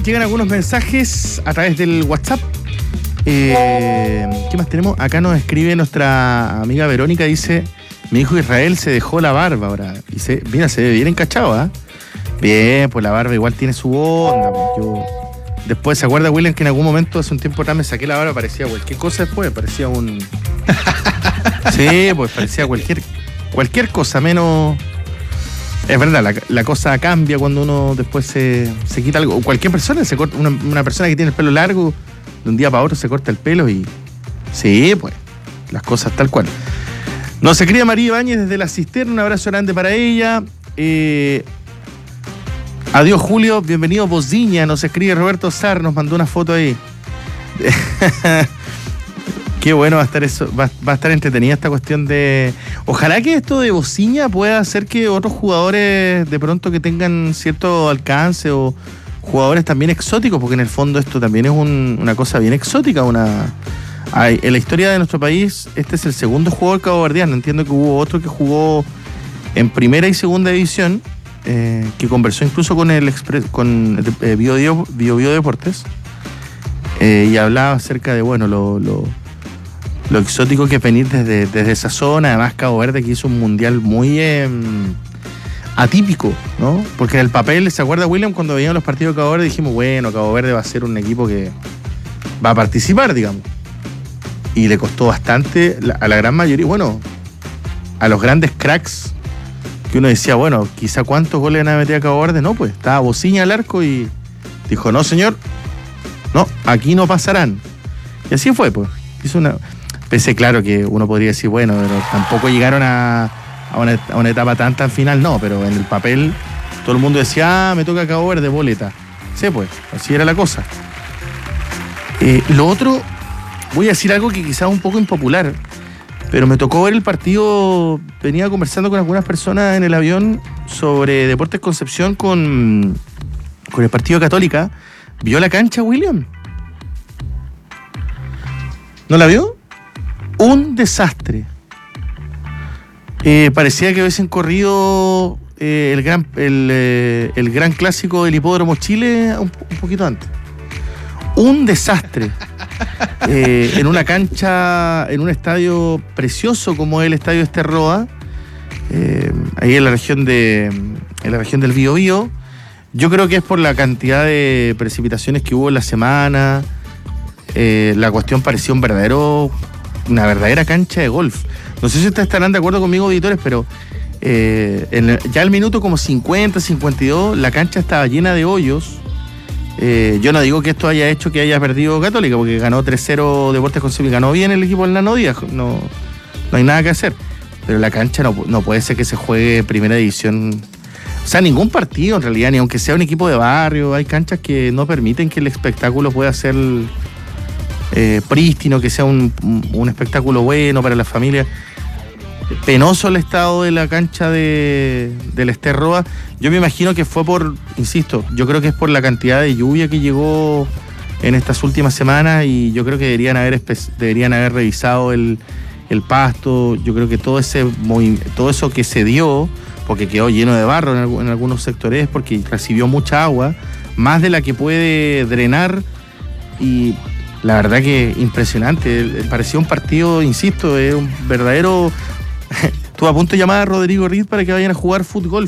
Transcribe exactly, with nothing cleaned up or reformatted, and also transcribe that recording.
llegan algunos mensajes a través del WhatsApp. Eh, ¿Qué más tenemos? Acá nos escribe nuestra amiga Verónica, dice: mi hijo Israel se dejó la barba ahora. Y se, mira, se ve bien encachado, ¿ah? ¿eh? Bien, pues la barba igual tiene su onda. Pues yo, después, ¿se acuerda, William, que en algún momento, hace un tiempo atrás, me saqué la barba? Parecía cualquier cosa después, parecía un... Sí, pues parecía cualquier, cualquier cosa, menos... Es verdad, la, la cosa cambia cuando uno después se, se quita algo. Cualquier persona, se corta, una, una persona que tiene el pelo largo, de un día para otro se corta el pelo y... Sí, pues, las cosas tal cual. Nos escribe María Ibáñez desde La Cisterna, un abrazo grande para ella. Eh, adiós, Julio, bienvenido Bociña, nos escribe Roberto Sar, nos mandó una foto ahí. Qué bueno va a estar eso, va, va a estar entretenida esta cuestión de... Ojalá que esto de Bociña pueda hacer que otros jugadores de pronto que tengan cierto alcance o jugadores también exóticos, porque en el fondo esto también es un, una cosa bien exótica. Una hay, en la historia de nuestro país, este es el segundo jugador caboverdiano. Entiendo que hubo otro que jugó en primera y segunda división, eh, que conversó incluso con el Expres, con eh, Bio, Bio, Bio, Bio Deportes, eh, y hablaba acerca de, bueno, lo... lo Lo exótico que es venir desde, desde esa zona. Además, Cabo Verde, que hizo un mundial muy eh, atípico, ¿no? Porque en el papel, ¿se acuerda, William? Cuando veíamos los partidos de Cabo Verde dijimos, bueno, Cabo Verde va a ser un equipo que va a participar, digamos. Y le costó bastante a la gran mayoría, bueno, a los grandes cracks, que uno decía, bueno, quizá cuántos goles van a meter a Cabo Verde. No, pues estaba Bociña al arco y dijo, no, señor, no, aquí no pasarán. Y así fue, pues. Hizo una... Pese, claro, que uno podría decir, bueno, pero tampoco llegaron a, a, una, a una etapa tan tan final, no, pero en el papel todo el mundo decía, ah, me toca Cabo Verde, boleta. Sí, pues, así era la cosa. Eh, lo otro, voy a decir algo que quizás es un poco impopular, pero me tocó ver el partido, venía conversando con algunas personas en el avión sobre Deportes Concepción con, con el partido Católica. ¿Vio la cancha, William? ¿No la vio? Un desastre. Eh, parecía que hubiesen corrido eh, el, gran, el, eh, el gran clásico del Hipódromo Chile un, un poquito antes. Un desastre. Eh, en una cancha, en un estadio precioso como es el Estadio Esterroa, eh, ahí en la región de en la región del Biobío. Yo creo que es por la cantidad de precipitaciones que hubo en la semana. Eh, la cuestión parecía un verdadero, una verdadera cancha de golf. No sé si ustedes estarán de acuerdo conmigo, auditores, pero eh, en, ya al minuto como cincuenta, cincuenta y dos, la cancha estaba llena de hoyos. Eh, yo no digo que esto haya hecho que haya perdido Católica, porque ganó tres cero Deportes Concepción y ganó bien el equipo del Nano Díaz. No, no hay nada que hacer. Pero la cancha no, no puede ser que se juegue primera división. O sea, ningún partido en realidad, ni aunque sea un equipo de barrio. Hay canchas que no permiten que el espectáculo pueda ser eh, prístino, que sea un, un espectáculo bueno para la familia. Penoso el estado de la cancha de, del Esterroa. Yo me imagino que fue por, insisto, yo creo que es por la cantidad de lluvia que llegó en estas últimas semanas, y yo creo que deberían haber deberían haber revisado el, el pasto. Yo creo que todo ese todo eso que se dio, porque quedó lleno de barro en, en algunos sectores, porque recibió mucha agua, más de la que puede drenar, y la verdad que impresionante. Parecía un partido, insisto, es un verdadero... Estuve a punto de llamar a Rodrigo Riz para que vayan a jugar fútbol.